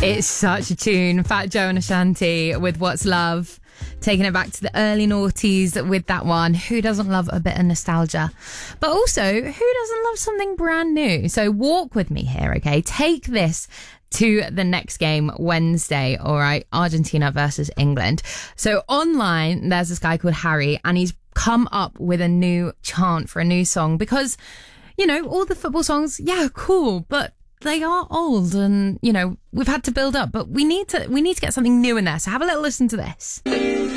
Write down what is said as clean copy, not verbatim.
It's such a tune. Fat Joe and Ashanti with What's Love. Taking it back to the early noughties with that one. Who doesn't love a bit of nostalgia? But also, who doesn't love something brand new? So walk with me here, okay? Take this to the next game Wednesday, all right? Argentina versus England. So online, there's this guy called Harry, and he's come up with a new chant for a new song because, you know, all the football songs, yeah, cool, but they are old and, you know, we've had to build up, but we need to get something new in there. So have a little listen to this.